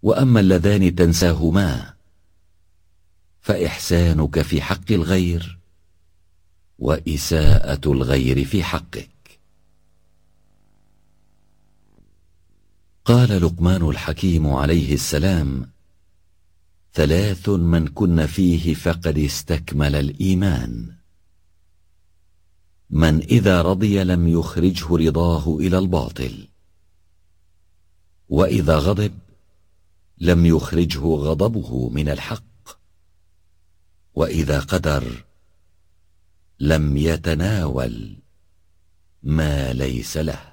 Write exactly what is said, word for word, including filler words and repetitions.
وأما اللذان تنساهما فإحسانك في حق الغير وإساءة الغير في حقك. قال لقمان الحكيم عليه السلام: ثلاث من كن فيه فقد استكمل الإيمان: من إذا رضي لم يخرجه رضاه إلى الباطل، وإذا غضب لم يخرجه غضبه من الحق، وإذا قدر لم يتناول ما ليس له.